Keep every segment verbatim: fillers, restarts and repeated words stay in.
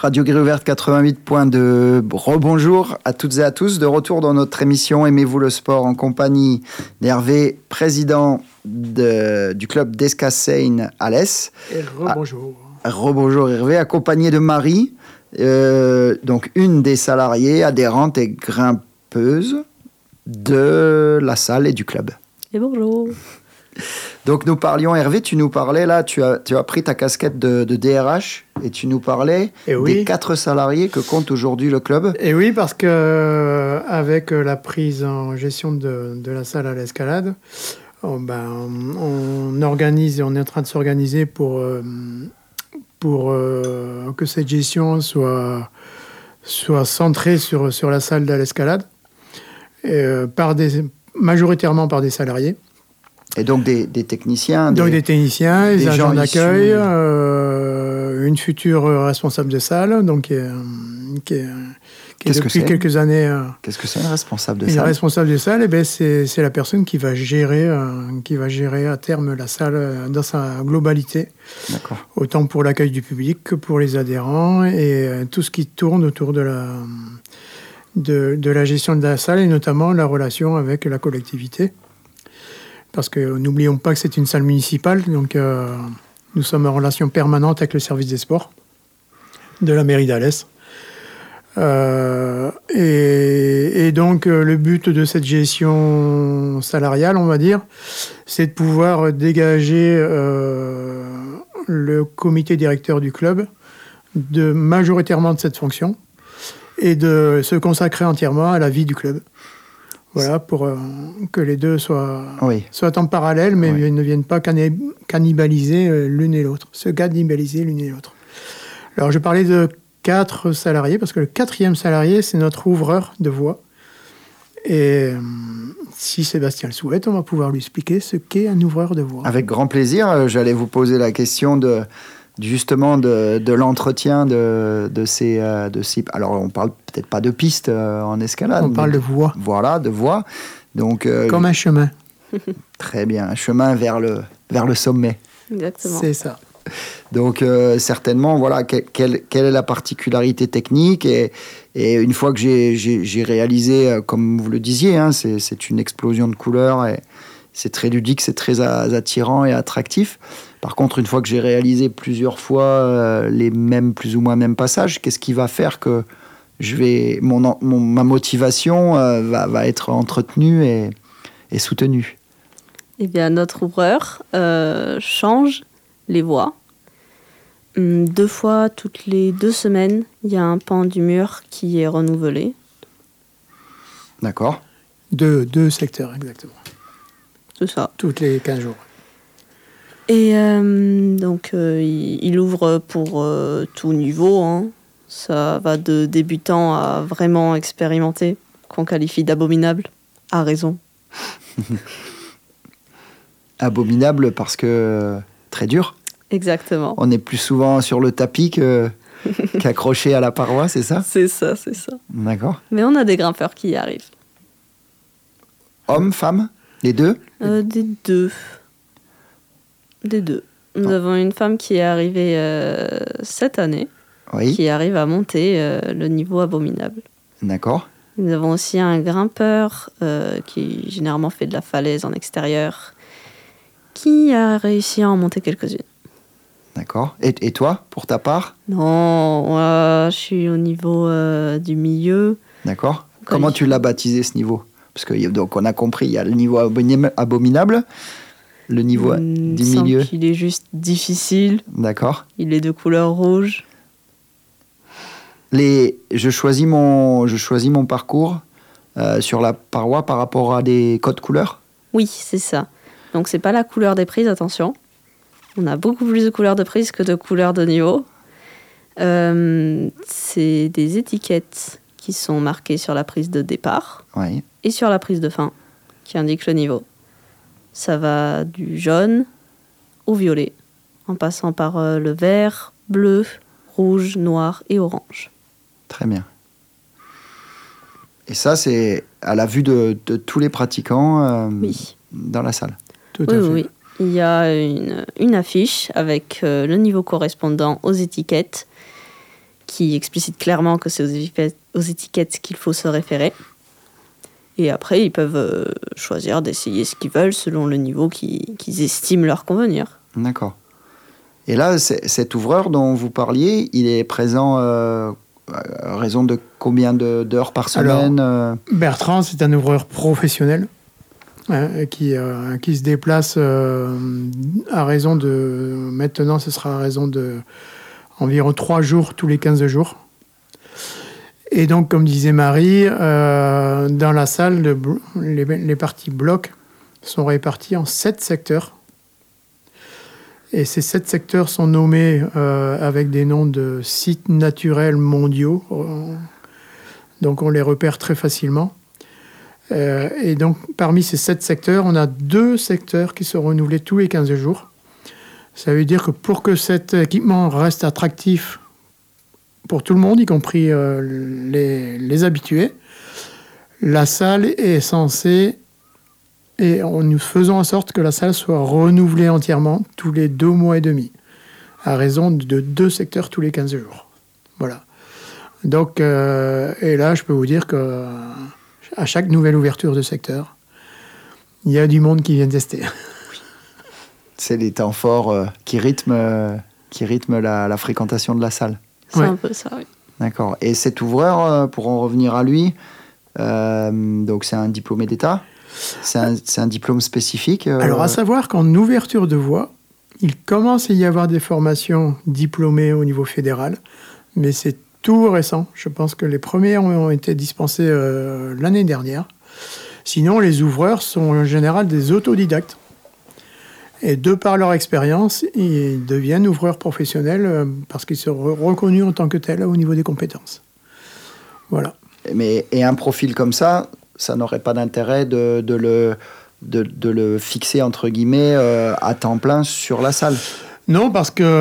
Radio Grille Ouverte quatre-vingt-huit point deux. Rebonjour à toutes et à tous. De retour dans notre émission Aimez-vous le sport en compagnie d'Hervé, président de, du club d'Escassein-Alès. Et rebonjour. Ah, rebonjour Hervé, accompagné de Marie, euh, donc une des salariées adhérentes et grimpeuses de la salle et du club. Et bonjour. Donc nous parlions, Hervé, tu nous parlais là, tu as, tu as pris ta casquette de, de D R H et tu nous parlais et oui. des quatre salariés que compte aujourd'hui le club. Et oui, parce que euh, avec la prise en gestion de, de la salle à l'escalade, on, ben, on, on organise et on est en train de s'organiser pour, euh, pour euh, que cette gestion soit, soit centrée sur, sur la salle de l'escalade, et, euh, par des, majoritairement par des salariés. Et donc des, des techniciens. Donc des, des techniciens, des, des agents d'accueil, issus... euh, une future responsable de salle, donc qui est, qui est, qui est depuis quelques années. Euh, Qu'est-ce que c'est une responsable de une salle? Une responsable de salle, eh ben, c'est, c'est la personne qui va gérer, euh, qui va gérer à terme la salle euh, dans sa globalité. D'accord. Autant pour l'accueil du public que pour les adhérents et euh, tout ce qui tourne autour de la, de, de la gestion de la salle et notamment la relation avec la collectivité. Parce que n'oublions pas que c'est une salle municipale, donc euh, nous sommes en relation permanente avec le service des sports de la mairie d'Alès. Euh, et, et donc euh, le but de cette gestion salariale, on va dire, c'est de pouvoir dégager euh, le comité directeur du club de majoritairement de cette fonction et de se consacrer entièrement à la vie du club. Voilà, pour euh, que les deux soient, oui. soient en parallèle, mais oui. ne viennent pas cannibaliser euh, l'une et l'autre, se cannibaliser l'une et l'autre. Alors, je parlais de quatre salariés, parce que le quatrième salarié, c'est notre ouvreur de voie. Et euh, si Sébastien le souhaite, on va pouvoir lui expliquer ce qu'est un ouvreur de voie. Avec grand plaisir. J'allais vous poser la question de... justement de, de l'entretien de, de, ces, euh, de ces... Alors, on parle peut-être pas de pistes euh, en escalade. On parle de voies. Voilà, de voies. Donc, euh, comme un chemin. Très bien, un chemin vers le, vers le sommet. Exactement. C'est ça. Donc, euh, certainement, voilà, que, quelle, quelle est la particularité technique et, et une fois que j'ai, j'ai, j'ai réalisé, euh, comme vous le disiez, hein, c'est, c'est une explosion de couleurs et c'est très ludique, c'est très attirant et attractif. Par contre, une fois que j'ai réalisé plusieurs fois euh, les mêmes, plus ou moins mêmes passages, qu'est-ce qui va faire que je vais, mon, mon, ma motivation euh, va, va être entretenue et, et soutenue? Eh bien, notre ouvreur euh, change les voies. Hum, deux fois toutes les deux semaines, il y a un pan du mur qui est renouvelé. D'accord. Deux, deux secteurs, exactement. C'est ça. Toutes les quinze jours. Et euh, donc, euh, il, il ouvre pour euh, tout niveau. Hein. Ça va de débutant à vraiment expérimenté, qu'on qualifie d'abominable, à raison. Abominable parce que euh, très dur. Exactement. On est plus souvent sur le tapis que, qu'accroché à la paroi, c'est ça? C'est ça, c'est ça. D'accord. Mais on a des grimpeurs qui y arrivent. Hommes, femmes, les deux? euh, Des deux. Des deux. Nous oh. avons une femme qui est arrivée euh, cette année, oui. qui arrive à monter euh, le niveau abominable. D'accord. Nous avons aussi un grimpeur euh, qui généralement fait de la falaise en extérieur, qui a réussi à en monter quelques-unes. D'accord. Et, et toi, pour ta part? Non, moi, je suis au niveau euh, du milieu. D'accord. Comment il... tu l'as baptisé, ce niveau? Parce que donc on a compris, il y a le niveau abominable, le niveau mmh, du milieu. Il est juste difficile. D'accord. Il est de couleur rouge. Les, je choisis mon, je choisis mon parcours euh, sur la paroi par rapport à des codes couleurs. Oui, c'est ça. Donc c'est pas la couleur des prises, attention. On a beaucoup plus de couleurs de prises que de couleurs de niveau. Euh, c'est des étiquettes qui sont marquées sur la prise de départ oui. et sur la prise de fin, qui indiquent le niveau. Ça va du jaune au violet, en passant par euh, le vert, bleu, rouge, noir et orange. Très bien. Et ça, c'est à la vue de, de tous les pratiquants euh, oui. dans la salle. Tout oui, à fait. Oui, il y a une, une affiche avec euh, le niveau correspondant aux étiquettes qui explicite clairement que c'est aux étiquettes, aux étiquettes qu'il faut se référer. Et après, ils peuvent euh, choisir d'essayer ce qu'ils veulent selon le niveau qui, qu'ils estiment leur convenir. D'accord. Et là, c'est, cet ouvreur dont vous parliez, il est présent euh, à raison de combien de, d'heures par semaine? Alors, Bertrand, c'est un ouvreur professionnel hein, qui, euh, qui se déplace euh, à raison de... Maintenant, ce sera à raison de environ trois jours tous les quinze jours. Et donc, comme disait Marie, euh, dans la salle, de, les, les parties blocs sont réparties en sept secteurs. Et ces sept secteurs sont nommés euh, avec des noms de sites naturels mondiaux. Donc, on les repère très facilement. Euh, et donc, parmi ces sept secteurs, on a deux secteurs qui sont renouvelés tous les quinze jours. Ça veut dire que pour que cet équipement reste attractif pour tout le monde, y compris euh, les, les habitués, la salle est censée, et en nous faisons en sorte que la salle soit renouvelée entièrement tous les deux mois et demi, à raison de deux secteurs tous les quinze jours. Voilà. Donc, euh, et là, je peux vous dire que à chaque nouvelle ouverture de secteur, il y a du monde qui vient tester. C'est les temps forts euh, qui rythment, euh, qui rythment la, la fréquentation de la salle. C'est ouais. un peu ça, oui. D'accord. Et cet ouvreur, euh, pour en revenir à lui, euh, donc c'est un diplômé d'État. C'est un, c'est un diplôme spécifique. Euh... Alors, à savoir qu'en ouverture de voie, il commence à y avoir des formations diplômées au niveau fédéral, mais c'est tout récent. Je pense que les premières ont été dispensées euh, l'année dernière. Sinon, les ouvreurs sont en général des autodidactes. Et de par leur expérience, ils deviennent ouvreurs professionnels euh, parce qu'ils sont reconnus en tant que tels au niveau des compétences. Voilà. Mais, et un profil comme ça, ça n'aurait pas d'intérêt de, de, le, de, de le fixer, entre guillemets, euh, à temps plein sur la salle? Non, parce que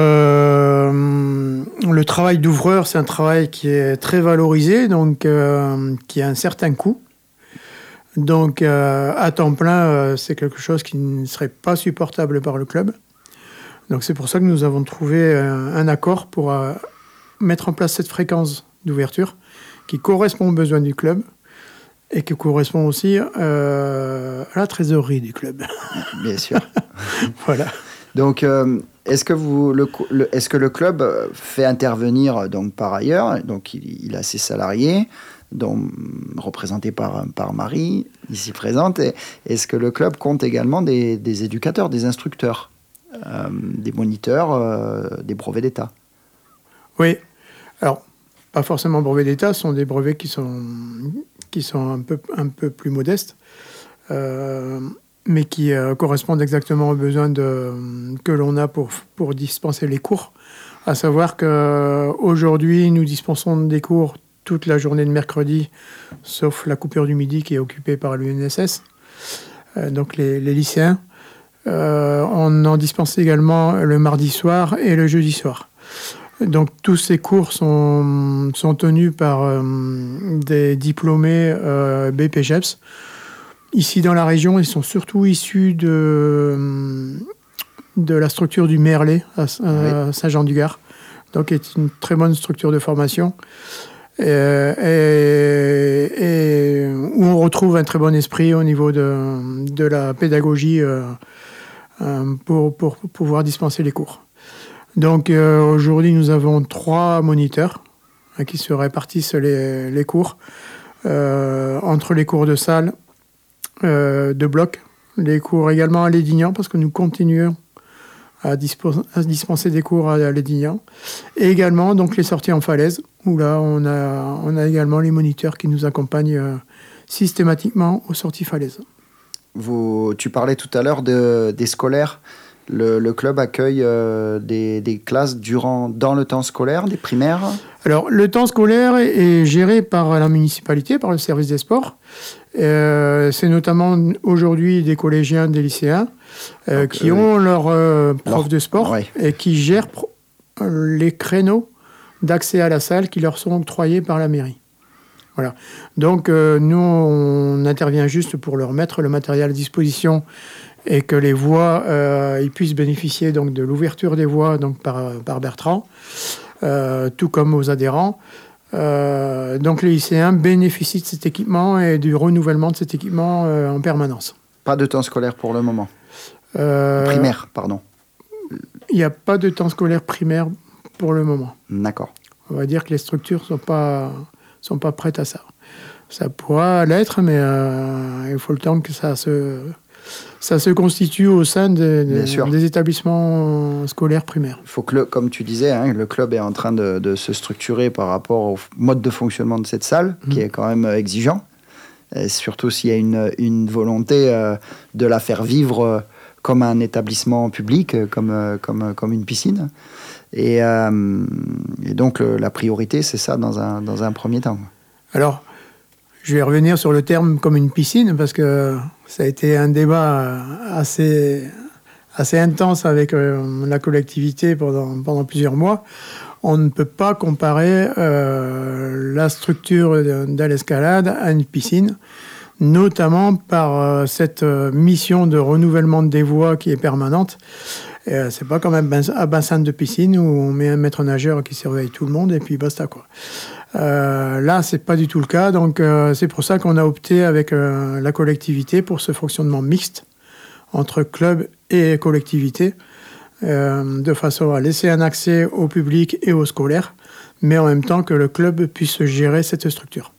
euh, le travail d'ouvreur, c'est un travail qui est très valorisé, donc euh, qui a un certain coût. Donc, euh, à temps plein, euh, c'est quelque chose qui ne serait pas supportable par le club. Donc, c'est pour ça que nous avons trouvé un, un accord pour euh, mettre en place cette fréquence d'ouverture qui correspond aux besoins du club et qui correspond aussi euh, à la trésorerie du club. Bien sûr. Voilà. Donc, euh, est-ce que vous, le, le, est-ce que le club fait intervenir donc par ailleurs, donc il, il a ses salariés, dont, représentés par, par Marie, ici présente, et est-ce que le club compte également des, des éducateurs, des instructeurs, euh, des moniteurs, euh, des brevets d'État? Oui. Alors, pas forcément brevets d'État, ce sont des brevets qui sont, qui sont un peu, un peu plus modestes, euh, mais qui euh, correspondent exactement aux besoins de, que l'on a pour, pour dispenser les cours. À savoir qu'aujourd'hui, nous dispensons des cours toute la journée de mercredi, sauf la coupure du midi qui est occupée par l'U N S S, euh, donc les, les lycéens. Euh, on en dispense également le mardi soir et le jeudi soir. Donc tous ces cours sont, sont tenus par euh, des diplômés euh, B P J E P S. Ici dans la région, ils sont surtout issus de, de la structure du Merlet à, à Saint-Jean-du-Gard, donc qui est une très bonne structure de formation. Et, et, et où on retrouve un très bon esprit au niveau de, de la pédagogie euh, pour, pour pouvoir dispenser les cours. Donc euh, aujourd'hui, nous avons trois moniteurs hein, qui se répartissent les, les cours euh, entre les cours de salle, euh, de bloc, les cours également à Lédignan, parce que nous continuons à, dispo- à dispenser des cours à, à Lédignan, et également donc les sorties en falaise, où là on a, on a également les moniteurs qui nous accompagnent euh, systématiquement aux sorties falaises. Vous, tu parlais tout à l'heure de, des scolaires. Le, le club accueille euh, des, des classes durant, dans le temps scolaire, des primaires? Alors, le temps scolaire est, est géré par la municipalité, par le service des sports. Euh, c'est notamment aujourd'hui des collégiens, des lycéens euh, Donc, qui euh, ont leur euh, prof leur... de sport ouais. et qui gèrent pro- les créneaux d'accès à la salle qui leur sont octroyés par la mairie. Voilà. Donc, euh, nous, on intervient juste pour leur mettre le matériel à disposition et que les voies euh, ils puissent bénéficier donc, de l'ouverture des voies donc, par, par Bertrand. euh, tout comme aux adhérents. Euh, donc les lycéens bénéficient de cet équipement et du renouvellement de cet équipement euh, en permanence. Pas de temps scolaire pour le moment. Euh, Primaire, pardon. Il n'y a pas de temps scolaire primaire pour le moment. D'accord. On va dire que les structures ne sont pas, sont pas prêtes à ça. Ça pourra l'être, mais euh, il faut le temps que ça se, ça se constitue au sein de, de, des établissements scolaires primaires. Il faut que, le, comme tu disais, hein, le club est en train de, de se structurer par rapport au mode de fonctionnement de cette salle, mmh. qui est quand même exigeant. Et surtout s'il y a une, une volonté euh, de la faire vivre euh, comme un établissement public, euh, comme, euh, comme, comme une piscine. Et, euh, et donc, le, la priorité, c'est ça dans un, dans un premier temps. Alors, je vais revenir sur le terme comme une piscine, parce que ça a été un débat assez, assez intense avec euh, la collectivité pendant, pendant plusieurs mois. On ne peut pas comparer euh, la structure de l'escalade à une piscine, notamment par euh, cette euh, mission de renouvellement des voies qui est permanente. Et, euh, c'est pas comme un, bas- un bassin de piscine où on met un maître nageur qui surveille tout le monde et puis basta, quoi. Euh, là, c'est pas du tout le cas, donc euh, c'est pour ça qu'on a opté avec euh, la collectivité pour ce fonctionnement mixte entre club et collectivité, euh, de façon à laisser un accès au public et aux scolaires, mais en même temps que le club puisse gérer cette structure.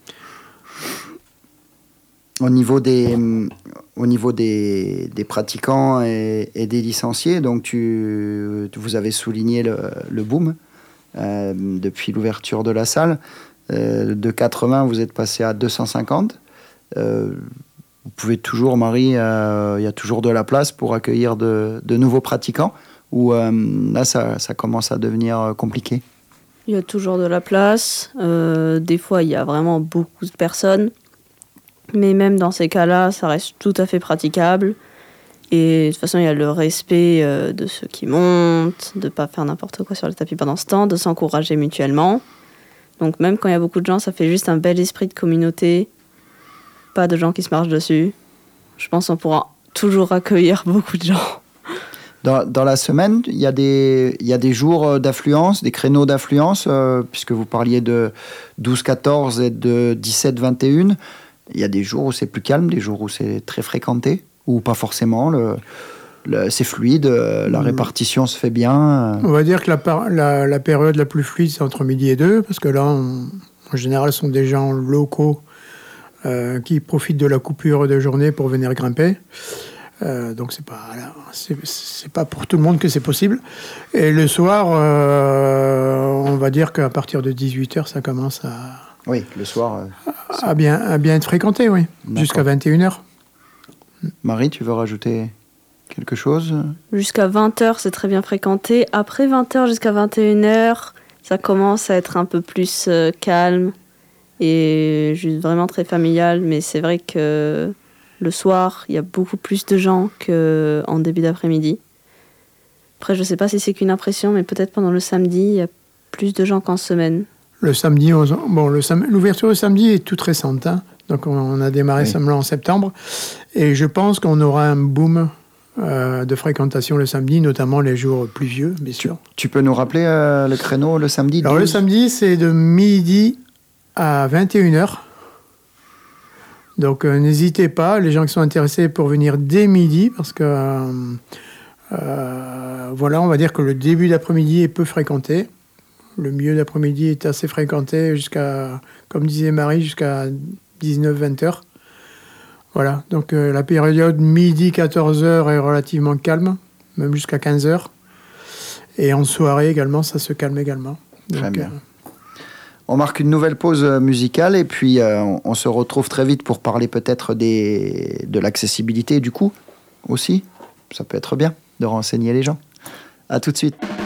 Au niveau des, au niveau des, des pratiquants et, et des licenciés, donc tu, vous avez souligné le, le boom euh, depuis l'ouverture de la salle. Euh, de quatre-vingts, vous êtes passé à deux cent cinquante. Euh, vous pouvez toujours, Marie, il euh, y a toujours de la place pour accueillir de, de nouveaux pratiquants, ou euh, là, ça, ça commence à devenir compliqué? Il y a toujours de la place. Euh, des fois, il y a vraiment beaucoup de personnes. Mais même dans ces cas-là, ça reste tout à fait praticable. Et de toute façon, il y a le respect euh, de ceux qui montent, de ne pas faire n'importe quoi sur le tapis pendant ce temps, de s'encourager mutuellement. Donc même quand il y a beaucoup de gens, ça fait juste un bel esprit de communauté. Pas de gens qui se marchent dessus. Je pense qu'on pourra toujours accueillir beaucoup de gens. Dans, dans la semaine, il y a des, il y a des jours d'affluence, des créneaux d'affluence, euh, puisque vous parliez de douze quatorze et de dix-sept vingt et un. Il y a des jours où c'est plus calme, des jours où c'est très fréquenté, ou pas forcément. Le, le, c'est fluide, la répartition se fait bien. On va dire que la, par, la, la période la plus fluide, c'est entre midi et deux, parce que là, on, en général, ce sont des gens locaux euh, qui profitent de la coupure de journée pour venir grimper. Euh, donc, c'est pas, c'est, c'est pas pour tout le monde que c'est possible. Et le soir, euh, on va dire qu'à partir de dix-huit heures, ça commence à... Oui, le soir. Euh, à, bien, à bien être fréquenté, oui. D'accord. Jusqu'à vingt et une heures. Marie, tu veux rajouter quelque chose? Jusqu'à vingt heures, c'est très bien fréquenté. Après vingt heures jusqu'à vingt et une heures, ça commence à être un peu plus euh, calme et juste vraiment très familial. Mais c'est vrai que le soir, il y a beaucoup plus de gens qu'en début d'après-midi. Après, je ne sais pas si c'est qu'une impression, mais peut-être pendant le samedi, il y a plus de gens qu'en semaine. Le samedi, on, bon, le sam- l'ouverture au samedi est toute récente, hein. Donc on, on a démarré oui. seulement en septembre, et je pense qu'on aura un boom euh, de fréquentation le samedi, notamment les jours pluvieux, bien sûr. Tu, tu peux nous rappeler euh, le créneau le samedi? Alors douze le samedi, c'est de midi à vingt et une heures. Donc euh, n'hésitez pas, les gens qui sont intéressés pour venir dès midi, parce que euh, euh, voilà, on va dire que le début d'après-midi est peu fréquenté. Le milieu d'après-midi est assez fréquenté jusqu'à, comme disait Marie, jusqu'à dix-neuf vingt heures. Voilà, donc euh, la période midi quatorze heures est relativement calme, même jusqu'à quinze heures. Et en soirée également, ça se calme également. Donc, très bien. Euh... On marque une nouvelle pause musicale et puis euh, on, on se retrouve très vite pour parler peut-être des, de l'accessibilité du coup aussi. Ça peut être bien de renseigner les gens. À tout de suite.